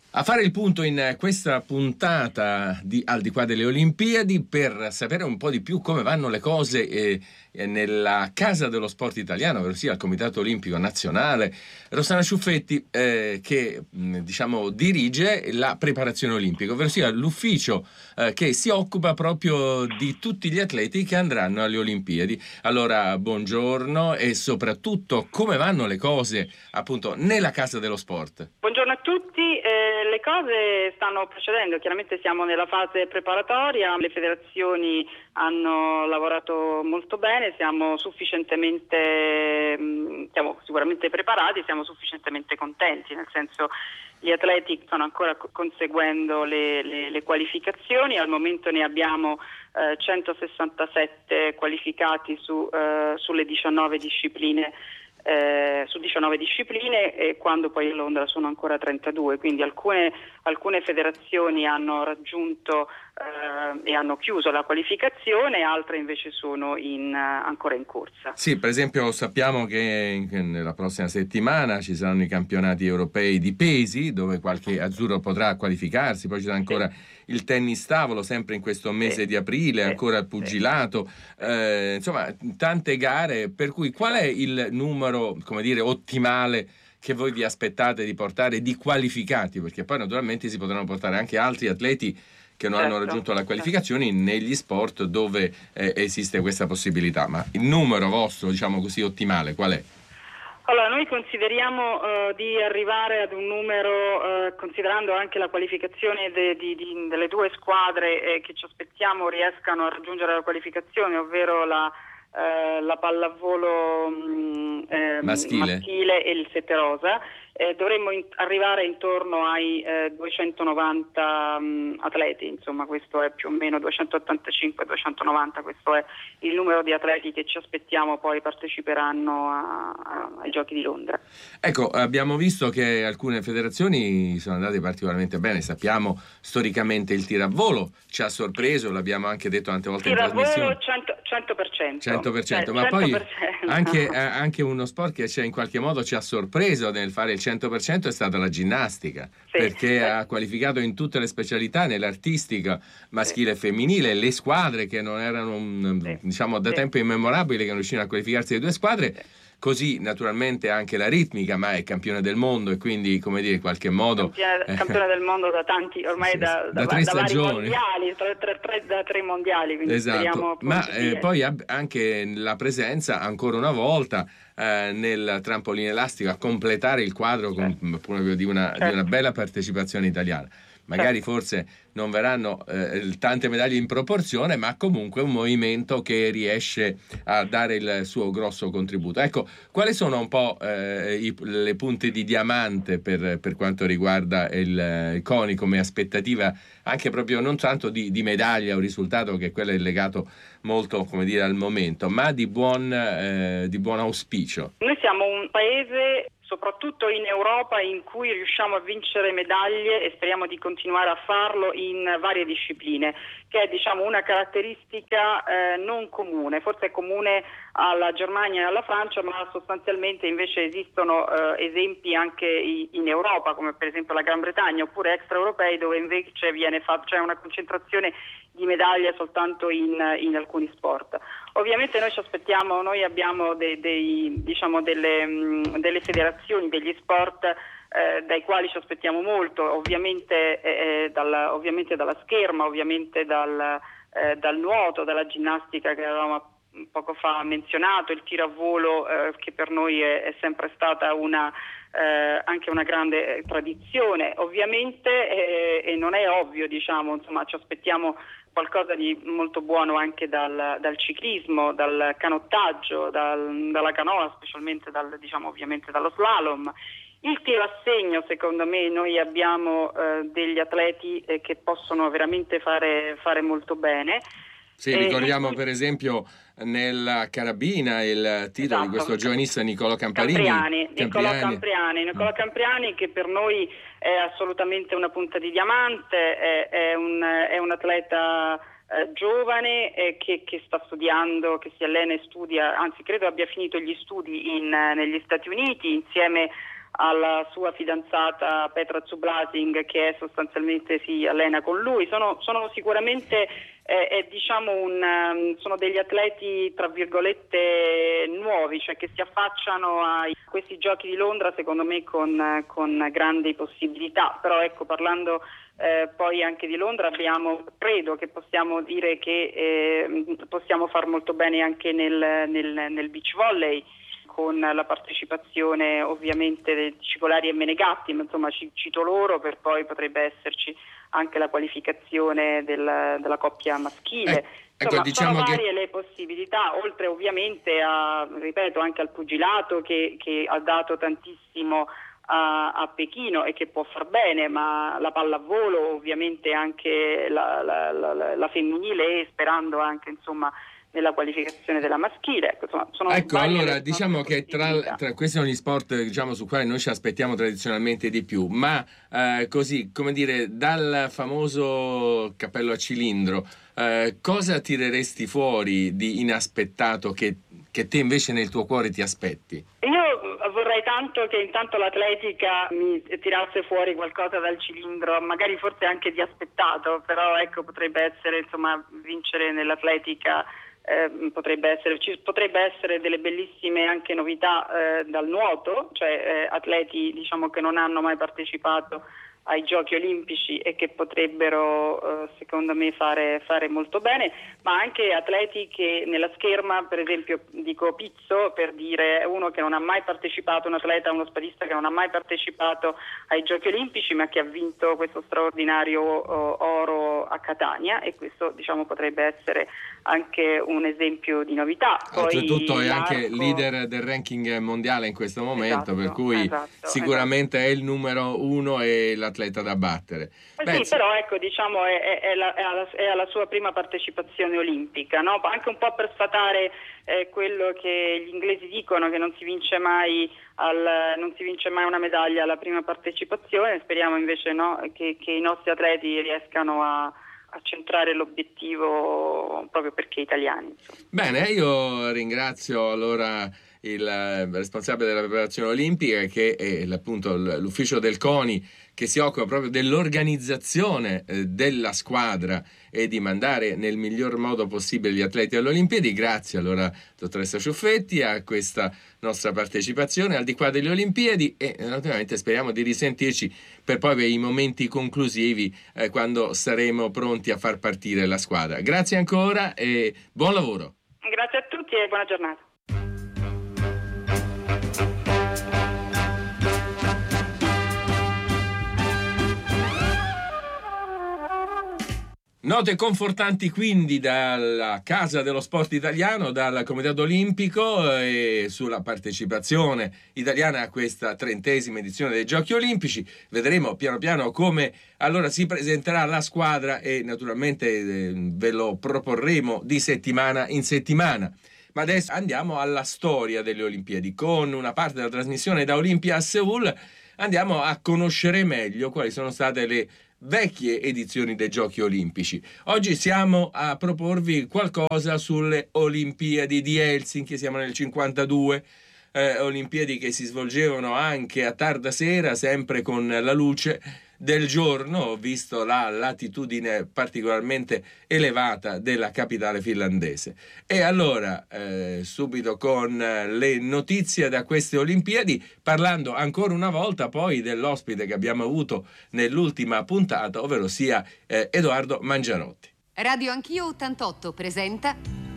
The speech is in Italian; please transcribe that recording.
A fare il punto in questa puntata di Al di qua delle Olimpiadi per sapere un po' di più come vanno le cose nella Casa dello Sport Italiano, ossia il Comitato Olimpico Nazionale, Rossana Ciuffetti che diciamo dirige la preparazione olimpica, ossia l'ufficio che si occupa proprio di tutti gli atleti che andranno alle Olimpiadi. Allora, buongiorno e soprattutto come vanno le cose appunto nella Casa dello Sport. Buongiorno a tutti, le cose stanno procedendo, chiaramente siamo nella fase preparatoria, le federazioni hanno lavorato molto bene, siamo sicuramente preparati, siamo sufficientemente contenti, nel senso gli atleti stanno ancora conseguendo le qualificazioni, al momento ne abbiamo 167 qualificati sulle 19 discipline. Su 19 discipline e quando poi a Londra sono ancora 32, quindi alcune federazioni hanno raggiunto e hanno chiuso la qualificazione, altre invece sono ancora in corsa. Sì, per esempio sappiamo che nella prossima settimana ci saranno i campionati europei di pesi dove qualche azzurro potrà qualificarsi, poi ci sarà ancora il tennis tavolo sempre in questo mese di aprile, ancora il pugilato, insomma tante gare, per cui qual è il numero, come dire, ottimale che voi vi aspettate di portare di qualificati? Perché poi naturalmente si potranno portare anche altri atleti che non hanno raggiunto la qualificazione negli sport dove esiste questa possibilità, ma il numero vostro, diciamo così, ottimale qual è? Allora, noi consideriamo di arrivare ad un numero, considerando anche la qualificazione delle due squadre che ci aspettiamo riescano a raggiungere la qualificazione, ovvero la pallavolo maschile e il sette rosa, dovremmo arrivare intorno ai 290 atleti, insomma questo è più o meno 285-290, questo è il numero di atleti che ci aspettiamo poi parteciperanno ai Giochi di Londra. Ecco, abbiamo visto che alcune federazioni sono andate particolarmente bene, sappiamo storicamente il tiro a volo ci ha sorpreso, l'abbiamo anche detto tante volte in trasmissione. 100%, ma 100%. Poi anche uno sport che in qualche modo ci ha sorpreso nel fare il 100% è stata la ginnastica, perché ha qualificato in tutte le specialità, nell'artistica maschile e femminile, le squadre che non erano diciamo da tempo immemorabile che non riuscivano a qualificarsi le due squadre. Così naturalmente anche la ritmica, ma è campione del mondo e quindi, come dire, in qualche modo campione del mondo da tanti, ormai da 3 stagioni, vari mondiali, da 3 mondiali, quindi speriamo ma poi anche la presenza ancora una volta nel trampolino elastico a completare il quadro di una bella partecipazione italiana. Magari forse non verranno tante medaglie in proporzione, ma comunque un movimento che riesce a dare il suo grosso contributo. Ecco, quali sono un po' le punte di diamante per quanto riguarda il CONI come aspettativa, anche proprio non tanto di medaglia o risultato, che quello è legato molto, come dire, al momento, ma di buon auspicio? Noi siamo un paese, soprattutto in Europa, in cui riusciamo a vincere medaglie e speriamo di continuare a farlo in varie discipline, che è diciamo una caratteristica non comune, forse è comune alla Germania e alla Francia, ma sostanzialmente invece esistono esempi anche in Europa, come per esempio la Gran Bretagna, oppure extraeuropei, dove invece c'è una concentrazione di medaglie soltanto in alcuni sport. Ovviamente noi abbiamo delle federazioni, degli sport dai quali ci aspettiamo molto, ovviamente dalla scherma, ovviamente dal nuoto, dalla ginnastica che avevamo poco fa menzionato, il tiro a volo che per noi è sempre stata anche una grande tradizione, ovviamente e non è ovvio, insomma ci aspettiamo qualcosa di molto buono anche dal ciclismo, dal canottaggio, dalla canoa, specialmente ovviamente dallo slalom. Il tiro a segno, secondo me, noi abbiamo degli atleti che possono veramente fare molto bene. Sì, ricordiamo per esempio nella carabina il titolo di questo giovanista Nicolò Campriani, che per noi è assolutamente una punta di diamante, è un atleta giovane che sta studiando, che si allena e studia, anzi credo abbia finito gli studi negli Stati Uniti insieme alla sua fidanzata Petra Zublasing, che sostanzialmente si allena con lui. Sono sicuramente sono degli atleti tra virgolette nuovi, cioè che si affacciano a questi giochi di Londra secondo me con grandi possibilità. Però ecco, parlando poi anche di Londra, credo che possiamo dire che possiamo far molto bene anche nel beach volley, con la partecipazione ovviamente di Cicolari e Menegatti, ma insomma cito loro, per poi potrebbe esserci anche la qualificazione della coppia maschile. Insomma, diciamo sono varie le possibilità, oltre ovviamente anche al pugilato che ha dato tantissimo a Pechino e che può far bene, ma la pallavolo ovviamente anche la femminile, e sperando anche insomma nella qualificazione della maschile. Allora diciamo che tra questi sono gli sport, diciamo, su quali noi ci aspettiamo tradizionalmente di più, ma così, come dire, dal famoso cappello a cilindro, cosa tireresti fuori di inaspettato che te invece nel tuo cuore ti aspetti? Io vorrei tanto che intanto l'atletica mi tirasse fuori qualcosa dal cilindro, magari forse anche di aspettato, però ecco, potrebbe essere insomma vincere nell'atletica. Potrebbe essere delle bellissime anche novità dal nuoto, cioè atleti diciamo che non hanno mai partecipato ai Giochi Olimpici e che potrebbero secondo me fare molto bene, ma anche atleti che nella scherma, per esempio dico Pizzo, per dire uno che non ha mai partecipato, uno spadista che non ha mai partecipato ai Giochi Olimpici, ma che ha vinto questo straordinario oro a Catania, e questo diciamo potrebbe essere anche un esempio di novità. Oltretutto è anche leader del ranking mondiale in questo momento, per cui sicuramente è il numero uno e l'atleta da battere. Sì, però ecco, diciamo è alla sua prima partecipazione olimpica, no? Anche un po' per sfatare quello che gli inglesi dicono, che non si vince mai una medaglia alla prima partecipazione. Speriamo invece che i nostri atleti riescano a centrare l'obiettivo, proprio perché italiani. Insomma. Bene, io ringrazio allora il responsabile della preparazione olimpica, che è appunto l'ufficio del CONI, che si occupa proprio dell'organizzazione della squadra e di mandare nel miglior modo possibile gli atleti alle Olimpiadi. Grazie allora dottoressa Ciuffetti a questa nostra partecipazione al di qua delle Olimpiadi, e naturalmente speriamo di risentirci per poi i momenti conclusivi quando saremo pronti a far partire la squadra. Grazie ancora e buon lavoro. Grazie a tutti e buona giornata. Note confortanti quindi dalla Casa dello Sport Italiano, dal Comitato Olimpico, e sulla partecipazione italiana a questa 30ª edizione dei Giochi Olimpici. Vedremo piano piano come allora si presenterà la squadra e naturalmente ve lo proporremo di settimana in settimana. Ma adesso andiamo alla storia delle Olimpiadi. Con una parte della trasmissione da Olimpia a Seul andiamo a conoscere meglio quali sono state le vecchie edizioni dei Giochi Olimpici. Oggi siamo a proporvi qualcosa sulle Olimpiadi di Helsinki. Siamo nel 52, Olimpiadi che si svolgevano anche a tarda sera, sempre con la luce del giorno, visto la latitudine particolarmente elevata della capitale finlandese. E allora subito con le notizie da queste Olimpiadi, parlando ancora una volta poi dell'ospite che abbiamo avuto nell'ultima puntata, ovvero sia Edoardo Mangiarotti. Radio Anch'io 88 presenta